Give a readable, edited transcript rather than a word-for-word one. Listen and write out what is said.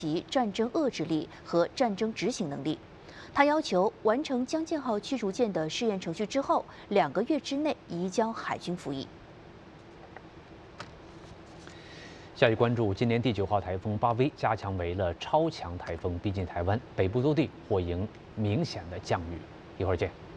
其战争遏制力和战争执行能力。他要求完成江建号驱逐舰的试验程序之后，2个月之内移交海军服役。 下一关注，今年第9号台风巴威加强为了超强台风，逼近台湾，北部多地或迎明显的降雨。一会儿见。